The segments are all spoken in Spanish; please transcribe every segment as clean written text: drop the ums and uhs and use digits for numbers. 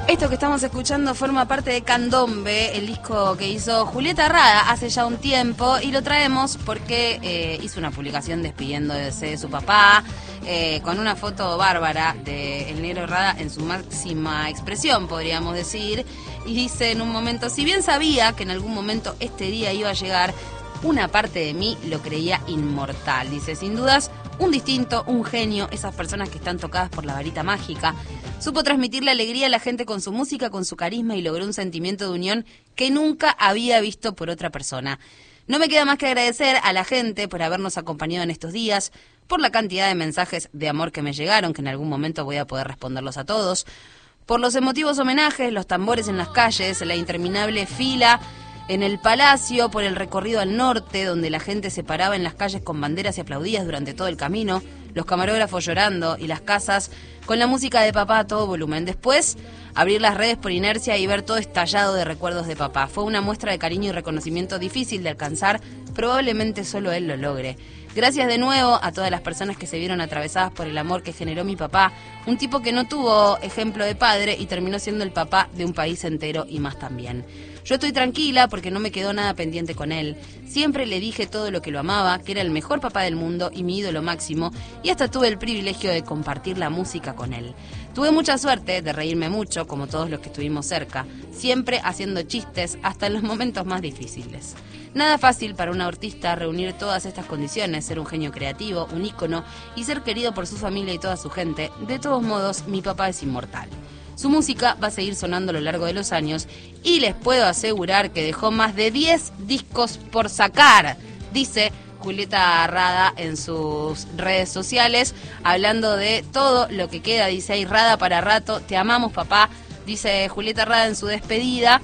Esto que estamos escuchando forma parte de Candombe, el disco que hizo Julieta Rada hace ya un tiempo, y lo traemos porque hizo una publicación despidiéndose de su papá, con una foto bárbara de El Negro Rada en su máxima expresión, podríamos decir, y dice en un momento: si bien sabía que en algún momento este día iba a llegar, una parte de mí lo creía inmortal. Dice, sin dudas, un distinto, un genio, esas personas que están tocadas por la varita mágica. Supo transmitirle alegría a la gente con su música, con su carisma, y logró un sentimiento de unión que nunca había visto por otra persona. No me queda más que agradecer a la gente por habernos acompañado en estos días, por la cantidad de mensajes de amor que me llegaron, que en algún momento voy a poder responderlos a todos, por los emotivos homenajes, los tambores en las calles, la interminable fila en el Palacio, por el recorrido al norte, donde la gente se paraba en las calles con banderas y aplaudías durante todo el camino, los camarógrafos llorando y las casas con la música de papá a todo volumen. Después, abrir las redes por inercia y ver todo estallado de recuerdos de papá. Fue una muestra de cariño y reconocimiento difícil de alcanzar, probablemente solo él lo logre. Gracias de nuevo a todas las personas que se vieron atravesadas por el amor que generó mi papá, un tipo que no tuvo ejemplo de padre y terminó siendo el papá de un país entero y más también. Yo estoy tranquila porque no me quedó nada pendiente con él. Siempre le dije todo lo que lo amaba, que era el mejor papá del mundo y mi ídolo máximo, y hasta tuve el privilegio de compartir la música con él. Tuve mucha suerte de reírme mucho, como todos los que estuvimos cerca, siempre haciendo chistes hasta en los momentos más difíciles. Nada fácil para un artista reunir todas estas condiciones, ser un genio creativo, un ícono y ser querido por su familia y toda su gente. De todos modos, mi papá es inmortal. Su música va a seguir sonando a lo largo de los años y les puedo asegurar que dejó más de 10 discos por sacar, dice Julieta Rada en sus redes sociales, hablando de todo lo que queda. Dice ahí: Rada para rato, te amamos papá, dice Julieta Rada en su despedida.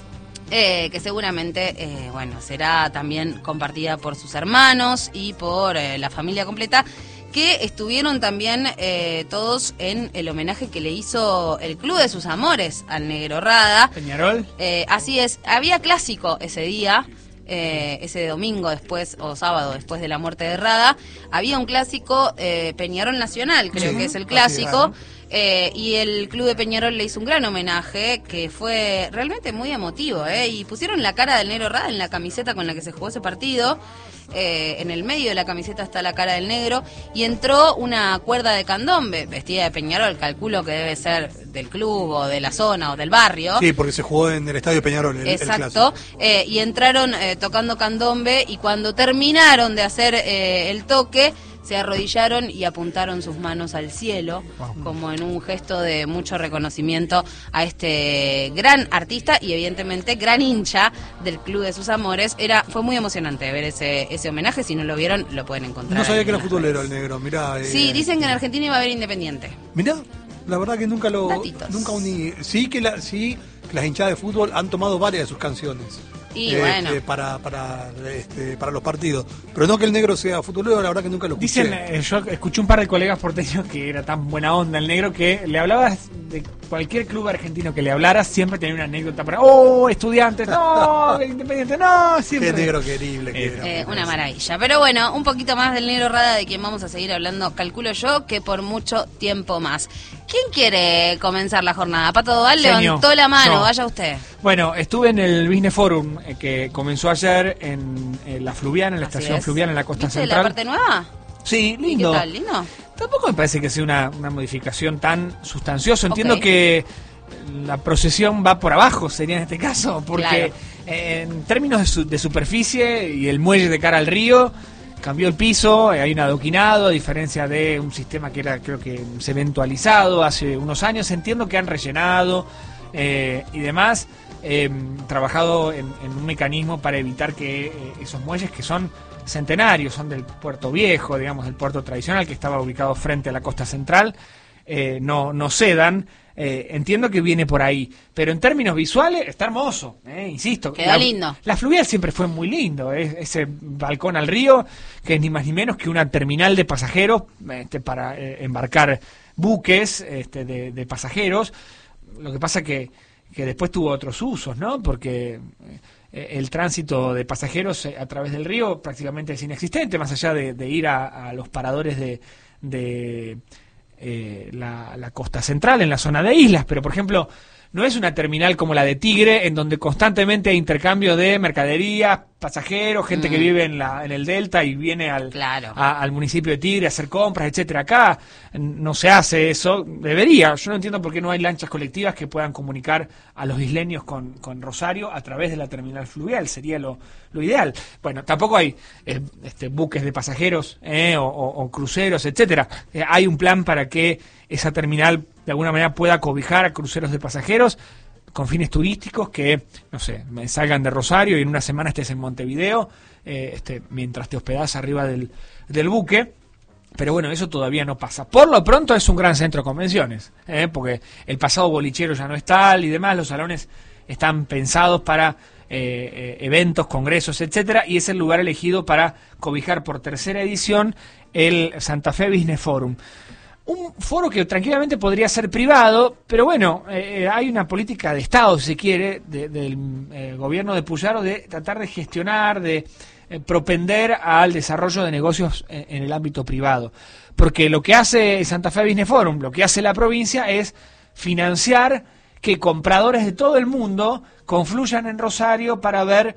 Que seguramente será también compartida por sus hermanos y por la familia completa, que estuvieron también todos en el homenaje que le hizo el Club de sus Amores al Negro Rada. Peñarol. Así es, había clásico ese día, ese domingo después, o sábado después de la muerte de Rada, había un clásico, Peñarol Nacional, creo que es el clásico. Y el Club de Peñarol le hizo un gran homenaje que fue realmente muy emotivo, y pusieron la cara del Negro Rada en la camiseta con la que se jugó ese partido. En el medio de la camiseta está la cara del negro, y entró una cuerda de candombe vestida de Peñarol, calculo que debe ser del club o de la zona o del barrio. Sí, porque se jugó en el Estadio Peñarol. Exacto. Y entraron tocando candombe, y cuando terminaron de hacer el toque, se arrodillaron y apuntaron sus manos al cielo, como en un gesto de mucho reconocimiento a este gran artista y evidentemente gran hincha del Club de sus Amores. Fue muy emocionante ver ese homenaje. Si no lo vieron, lo pueden encontrar. No sabía que era futbolero el negro, mirá. Sí, dicen que en Argentina iba a haber Independiente. Mirá, la verdad que nunca lo... Datitos. Nunca uní. Sí que las hinchadas de fútbol han tomado varias de sus canciones. Y bueno, para los partidos, pero no que el negro sea futbolero, la verdad que nunca lo escuché. Dicen, yo escuché un par de colegas porteños que era tan buena onda el negro que le hablabas de cualquier club argentino que le hablaras, siempre tenía una anécdota para Estudiantes, no, Independiente, no, siempre. Qué negro querible que era. Una maravilla. Pero bueno, un poquito más del Negro Rada, de quien vamos a seguir hablando, calculo yo, que por mucho tiempo más. ¿Quién quiere comenzar la jornada? Pato Doval levantó la mano, vaya usted. Bueno, estuve en el Business Forum que comenzó ayer en la Fluviana, en la estación Fluviana, en la costa central. ¿La parte nueva? Sí, lindo. ¿Qué tal? ¿Lindo? Tampoco me parece que sea una modificación tan sustanciosa. Entiendo que la procesión va por abajo, sería en este caso, porque en términos de superficie y el muelle de cara al río, cambió el piso, hay un adoquinado, a diferencia de un sistema que era, creo que, cementualizado hace unos años. Entiendo que han rellenado y demás, trabajado en un mecanismo para evitar que esos muelles, que son centenarios, son del puerto viejo, digamos, del puerto tradicional que estaba ubicado frente a la costa central, no cedan. Entiendo que viene por ahí, pero en términos visuales está hermoso, insisto. Quedó lindo. La Fluvial siempre fue muy lindo, ese balcón al río, que es ni más ni menos que una terminal de pasajeros para embarcar buques de pasajeros. Lo que pasa que después tuvo otros usos, ¿no? Porque el tránsito de pasajeros a través del río prácticamente es inexistente, más allá de ir a los paradores de la costa central, en la zona de islas. Pero, por ejemplo, no es una terminal como la de Tigre, en donde constantemente hay intercambio de mercaderías, pasajeros, gente que vive en el Delta y viene al municipio de Tigre a hacer compras, etcétera. Acá no se hace eso, debería. Yo no entiendo por qué no hay lanchas colectivas que puedan comunicar a los isleños con Rosario a través de la terminal fluvial, sería lo ideal. Bueno, tampoco hay buques de pasajeros o cruceros, etcétera. Hay un plan para que esa terminal de alguna manera pueda cobijar a cruceros de pasajeros con fines turísticos que, no sé, salgan de Rosario y en una semana estés en Montevideo, mientras te hospedás arriba del buque. Pero bueno, eso todavía no pasa. Por lo pronto es un gran centro de convenciones, porque el pasado bolichero ya no es tal y demás, los salones están pensados para eventos, congresos, etcétera, y es el lugar elegido para cobijar por tercera edición el Santa Fe Business Forum. Un foro que tranquilamente podría ser privado, pero bueno, hay una política de Estado, si se quiere, del gobierno de Puyaro de tratar de gestionar, de propender al desarrollo de negocios en el ámbito privado. Porque lo que hace Santa Fe Business Forum, lo que hace la provincia es financiar que compradores de todo el mundo confluyan en Rosario para ver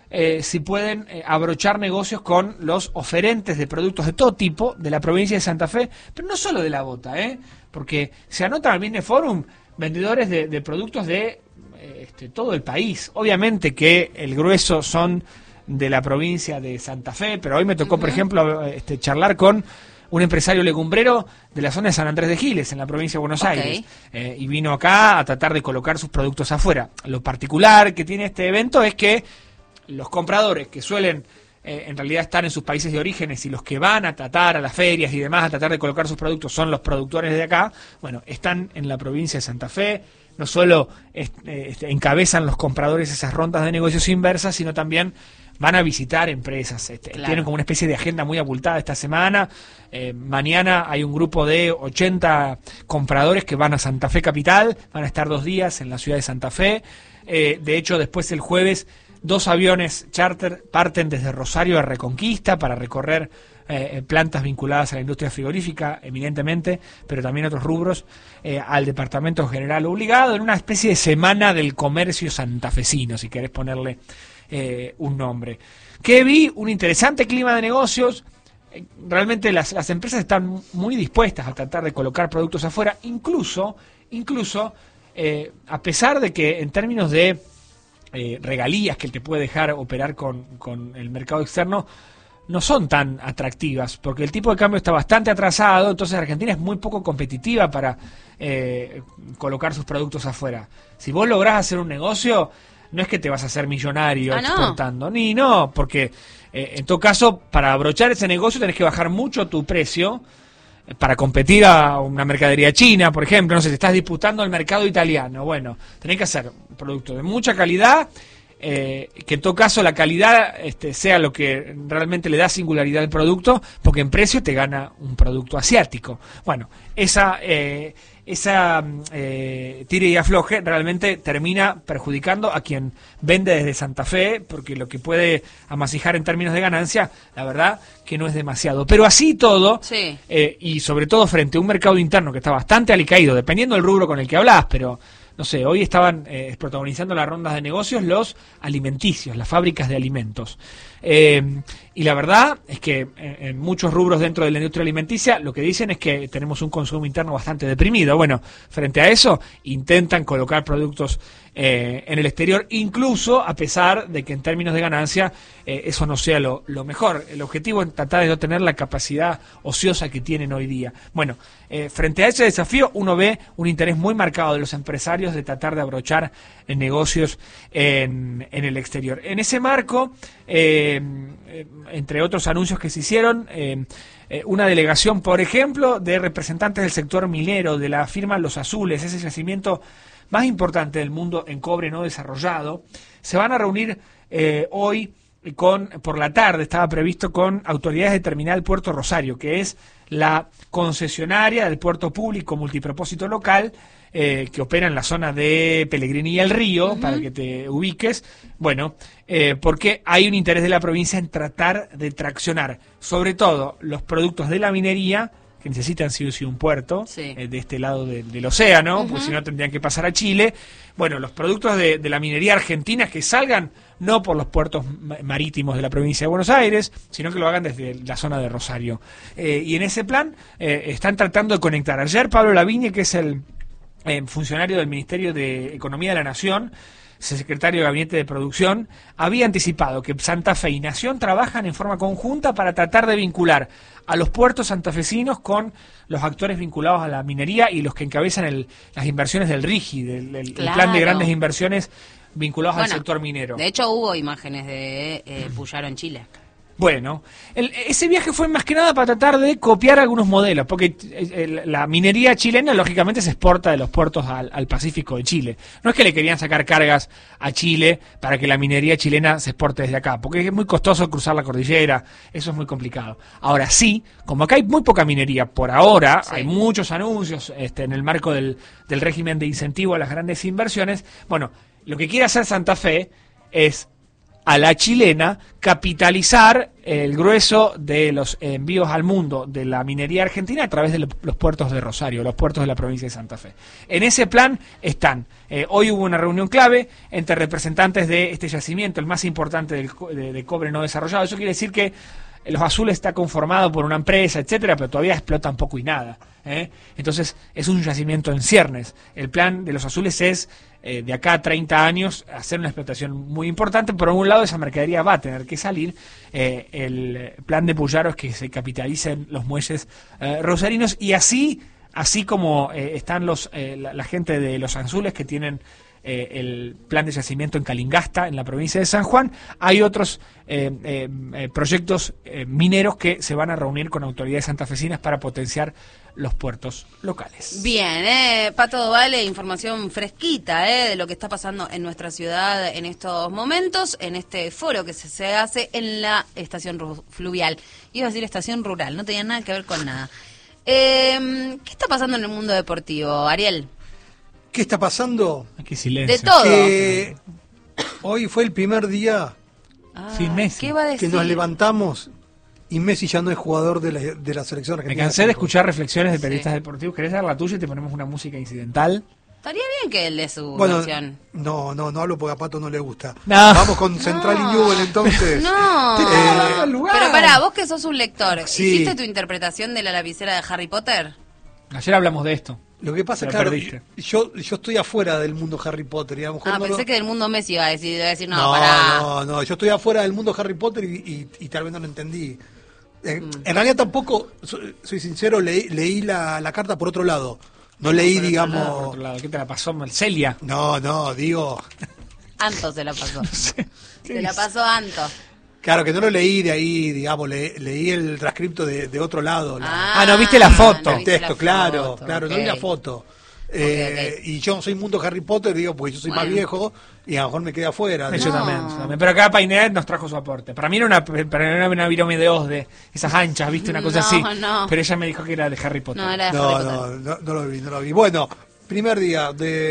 si pueden abrochar negocios con los oferentes de productos de todo tipo de la provincia de Santa Fe, pero no solo de la bota, porque se anotan al Business Forum vendedores de productos de todo el país. Obviamente que el grueso son de la provincia de Santa Fe, pero hoy me tocó, por ejemplo, charlar con un empresario legumbrero de la zona de San Andrés de Giles, en la provincia de Buenos Aires, y vino acá a tratar de colocar sus productos afuera. Lo particular que tiene este evento es que los compradores que suelen en realidad estar en sus países de orígenes y los que van a tratar a las ferias y demás a tratar de colocar sus productos son los productores de acá, bueno, están en la provincia de Santa Fe. No solo encabezan los compradores esas rondas de negocios inversas, sino también van a visitar empresas. Tienen como una especie de agenda muy abultada esta semana. Mañana hay un grupo de 80 compradores que van a Santa Fe Capital, van a estar 2 días en la ciudad de Santa Fe. De hecho, después el jueves 2 aviones charter parten desde Rosario a Reconquista para recorrer plantas vinculadas a la industria frigorífica, eminentemente, pero también otros rubros, al Departamento General Obligado, en una especie de semana del comercio santafesino, si querés ponerle un nombre. Que vi un interesante clima de negocios. Realmente las empresas están muy dispuestas a tratar de colocar productos afuera, incluso a pesar de que en términos de regalías que te puede dejar operar con el mercado externo no son tan atractivas, porque el tipo de cambio está bastante atrasado, entonces Argentina es muy poco competitiva para colocar sus productos afuera. Si vos lográs hacer un negocio, no es que te vas a hacer millonario exportando, no, porque en todo caso, para abrochar ese negocio tenés que bajar mucho tu precio para competir a una mercadería china, por ejemplo. No sé, te estás disputando al mercado italiano. Bueno, tenés que hacer un producto de mucha calidad, que en todo caso la calidad sea lo que realmente le da singularidad al producto, porque en precio te gana un producto asiático. Bueno, esa tire y afloje realmente termina perjudicando a quien vende desde Santa Fe, porque lo que puede amasijar en términos de ganancia, la verdad que no es demasiado. Pero así todo, y sobre todo frente a un mercado interno que está bastante alicaído, dependiendo del rubro con el que hablás, pero no sé, hoy estaban protagonizando las rondas de negocios los alimenticios, las fábricas de alimentos. Y la verdad es que en muchos rubros dentro de la industria alimenticia lo que dicen es que tenemos un consumo interno bastante deprimido. Bueno, frente a eso intentan colocar productos en el exterior, incluso a pesar de que en términos de ganancia eso no sea lo mejor. El objetivo es tratar de no tener la capacidad ociosa que tienen hoy día. Bueno, frente a ese desafío uno ve un interés muy marcado de los empresarios de tratar de abrochar negocios en el exterior. En ese marco, entre otros anuncios que se hicieron, una delegación, por ejemplo, de representantes del sector minero, de la firma Los Azules, ese yacimiento más importante del mundo en cobre no desarrollado, se van a reunir hoy por la tarde, estaba previsto, con autoridades de Terminal Puerto Rosario, que es la concesionaria del puerto público multipropósito local, que opera en la zona de Pellegrini y El Río, para que te ubiques. Bueno, porque hay un interés de la provincia en tratar de traccionar, sobre todo, los productos de la minería, que necesitan sí o sí un puerto Sí. de este lado del océano, porque si no tendrían que pasar a Chile. Bueno, los productos de la minería argentina que salgan no por los puertos marítimos de la provincia de Buenos Aires, sino que lo hagan desde la zona de Rosario. Y en ese plan están tratando de conectar. Ayer Pablo Lavigne, que es el funcionario del Ministerio de Economía de la Nación, secretario de Gabinete de Producción, había anticipado que Santa Fe y Nación trabajan en forma conjunta para tratar de vincular a los puertos santafesinos con los actores vinculados a la minería y los que encabezan las inversiones del RIGI, el plan de grandes inversiones vinculados al sector minero. De hecho, hubo imágenes de Puyaro en Chile. Bueno, ese viaje fue más que nada para tratar de copiar algunos modelos, porque la minería chilena lógicamente se exporta de los puertos al Pacífico de Chile. No es que le querían sacar cargas a Chile para que la minería chilena se exporte desde acá, porque es muy costoso cruzar la cordillera, eso es muy complicado. Ahora sí, como acá hay muy poca minería por ahora, hay muchos anuncios en el marco del régimen de incentivo a las grandes inversiones. Bueno, lo que quiere hacer Santa Fe es a la chilena capitalizar el grueso de los envíos al mundo de la minería argentina a través de los puertos de Rosario, los puertos de la provincia de Santa Fe. En ese plan están. Hoy hubo una reunión clave entre representantes de este yacimiento, el más importante de cobre no desarrollado. Eso quiere decir que Los Azules está conformado por una empresa, etcétera, pero todavía explotan poco y nada. Entonces es un yacimiento en ciernes. El plan de Los Azules es de acá a 30 años hacer una explotación muy importante. Por un lado, esa mercadería va a tener que salir. El plan de Puyaro es que se capitalicen los muelles rosarinos, y así como están la gente de Los Azules que tienen el plan de yacimiento en Calingasta, en la provincia de San Juan, hay otros proyectos mineros que se van a reunir con autoridades santafesinas para potenciar los puertos locales. Bien, Pato Vale, información fresquita de lo que está pasando en nuestra ciudad en estos momentos, en este foro que se hace en la estación fluvial. Iba a decir estación rural, no tenía nada que ver con nada. ¿Qué está pasando en el mundo deportivo, Ariel? ¿Qué está pasando? Qué silencio. De todo. Que hoy fue el primer día sin Messi. ¿Qué va a decir? que nos levantamos y Messi ya no es jugador de la selección argentina. Me cansé de escuchar reflexiones de periodistas deportivos. ¿Querés dar la tuya y te ponemos una música incidental? Estaría bien que él dé su Bueno, versión. no hablo porque a Pato no le gusta. No. Vamos con Central y Newell entonces. No, lugar. pero pará, vos que sos un lector, Sí. ¿hiciste tu interpretación de la lapicera de Harry Potter? Ayer hablamos de esto. Lo que pasa, Lo claro, perdiste. yo estoy afuera del mundo Harry Potter. Y a lo mejor Pensé que del mundo Messi iba a decir, no, pará. No, yo estoy afuera del mundo Harry Potter y tal vez no lo entendí. En realidad tampoco, soy sincero, leí la carta por otro lado. No leí, Por digamos... otro lado, ¿qué te la pasó, Marcelia? No, digo... Anto se la pasó. ¿Qué Se la dice? pasó Anto. Claro, que no lo leí de ahí, digamos, leí el transcripto de otro lado. no viste la foto. El texto, claro, foto, no ok. vi la foto. Ok. Y yo soy mundo Harry Potter, digo, porque yo soy más Bueno. viejo y a lo mejor me quedé afuera. Yo ¿no? también. Pero acá Painet nos trajo su aporte. Para mí era una virome de Oz, de esas anchas, ¿viste? Una cosa No, así. no. Pero ella me dijo que era de Harry Potter. No, era de Harry Potter. No lo vi. Bueno, primer día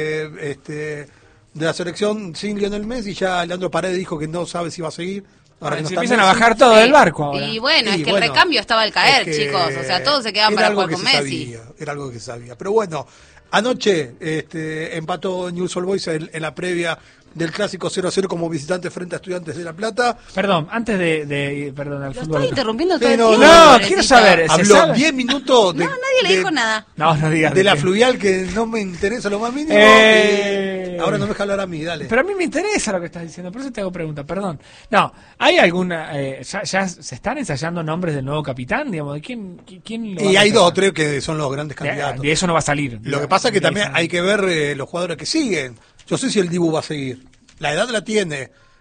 de la selección sin Lionel Messi, ya Leandro Paredes dijo que no sabe si va a seguir. Ahora que no Se está empiezan a Messi. bajar todo Sí. del barco ahora. Y bueno, es Y que bueno, el recambio estaba al caer, es que chicos. O sea, todos se quedan era para algo jugar que con se Messi. sabía, era algo que se sabía. Pero bueno, anoche empató Newell's Old Boys en la previa del clásico 0-0 como visitante frente a Estudiantes de La Plata. Perdón, antes de perdón, al Lo fútbol. estoy interrumpiendo todo Sí, el no, tiempo. No, pobrecito. quiero saber. ¿Se Habló sabe? 10 minutos de... No, nadie le dijo nada. No digas. De la qué. fluvial que no me interesa lo más mínimo. Ahora no me deja hablar a mí, dale. Pero a mí me interesa lo que estás diciendo, por eso te hago pregunta, perdón. No, ¿hay alguna... ya se están ensayando nombres del nuevo capitán, digamos? ¿De quién lo va Y a hay reemplazar? 2 o 3 que son los grandes candidatos. De eso no va a salir. Lo que pasa es que De también eso no. hay que ver los jugadores que siguen. Yo sé si el Dibu va a seguir. La edad la tiene.